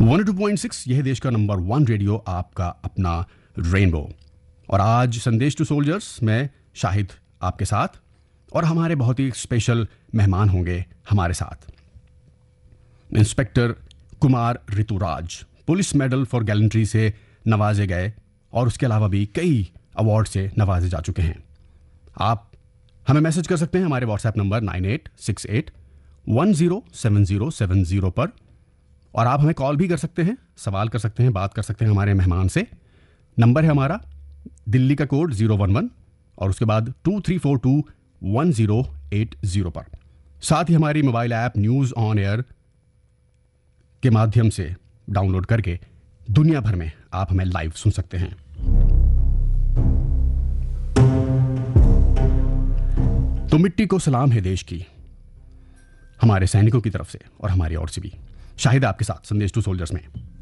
102.6 यह देश का नंबर 1 रेडियो, आपका अपना रेनबो। और आज संदेश टू सोल्जर्स में शाहिद आपके साथ, और हमारे बहुत ही स्पेशल मेहमान होंगे हमारे साथ। Inspector Kumar Rituraj police medal for gallantry से नवाजे गए और उसके अलावा भी कई अवार्ड से नवाजे जा चुके हैं। आप हमें मैसेज कर सकते हैं हमारे व्हाट्सएप नंबर 9868107070 पर, और आप हमें कॉल भी कर सकते हैं, सवाल कर सकते हैं, बात कर सकते हैं हमारे मेहमान से। नंबर है हमारा दिल्ली का कोड 011 और उसके बाद 23421080 पर। साथ ही हमारी mobile app news on air के माध्यम से डाउनलोड करके दुनिया भर में आप हमें लाइव सुन सकते हैं। तो मिट्टी को सलाम है देश की, हमारे सैनिकों की तरफ से और हमारी ओर से भी। शाहिद आपके साथ संदेश टू सोल्जर्स में।